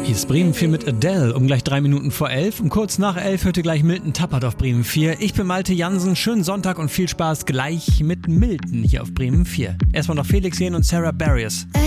Hier ist Bremen 4 mit Adele, um gleich 3 Minuten vor 11. Und kurz nach 11 hörte gleich Milton Tappert auf Bremen 4. Ich bin Malte Jansen, schönen Sonntag und viel Spaß gleich mit Milton hier auf Bremen 4. Erstmal noch Felix Jähn und Sarah Barrios.